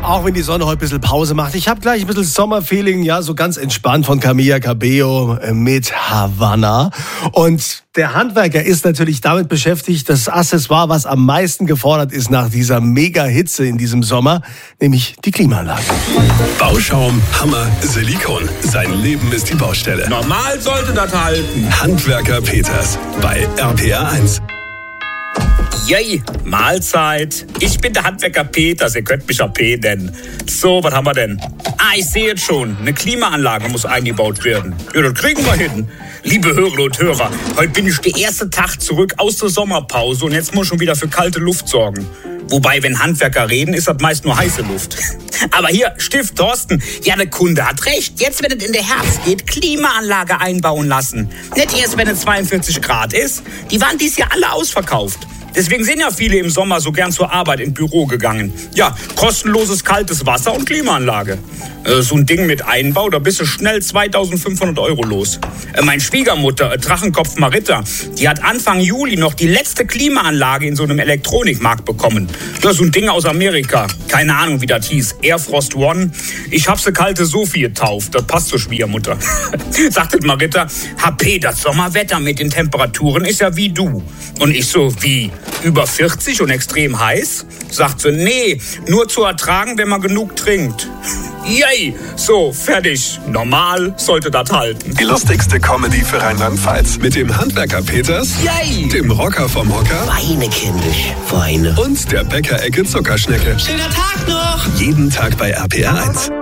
Auch wenn die Sonne heute ein bisschen Pause macht. Ich habe gleich ein bisschen Sommerfeeling, ja, so ganz entspannt von Camila Cabello mit Havanna. Und der Handwerker ist natürlich damit beschäftigt, das Accessoire, was am meisten gefordert ist nach dieser Mega-Hitze in diesem Sommer, nämlich die Klimaanlage. Bauschaum, Hammer, Silikon. Sein Leben ist die Baustelle. Normal sollte das halten. Handwerker Peters bei RPR1. Yay, Mahlzeit. Ich bin der Handwerker Peters, ihr könnt mich AP nennen. So, was haben wir denn? Ich sehe jetzt schon, eine Klimaanlage muss eingebaut werden. Ja, das kriegen wir hin. Liebe Hörerinnen und Hörer, heute bin ich der erste Tag zurück aus der Sommerpause und jetzt muss ich schon wieder für kalte Luft sorgen. Wobei, wenn Handwerker reden, ist das meist nur heiße Luft. Aber hier, Stift Thorsten, ja, der Kunde hat recht. Jetzt, wenn es in der Herbst geht, Klimaanlage einbauen lassen. Nicht erst, wenn es 42 Grad ist. Die waren dieses Jahr alle ausverkauft. Deswegen sind ja viele im Sommer so gern zur Arbeit ins Büro gegangen. Ja, kostenloses kaltes Wasser und Klimaanlage. So ein Ding mit Einbau, da bist du schnell 2.500 € los. Meine Schwiegermutter, Drachenkopf Maritta, die hat Anfang Juli noch die letzte Klimaanlage in so einem Elektronikmarkt bekommen. Das ist so ein Ding aus Amerika. Keine Ahnung, wie das hieß. Airfrost One. Ich hab sie kalte Sophie getauft. Das passt zur Schwiegermutter. Sagte Maritta, HP, das Sommerwetter mit den Temperaturen ist ja wie du. Und ich so, wie? Über 40 und extrem heiß? Sagt sie, nee, nur zu ertragen, wenn man genug trinkt. Yay! So, fertig. Normal sollte das halten. Die lustigste Comedy für Rheinland-Pfalz. Mit dem Handwerker Peters, Yay! dem Rocker vom Hocker Weine, kindisch, Weine. und der Bäckerecke Zuckerschnecke. Schöner Tag noch! Jeden Tag bei RPR1.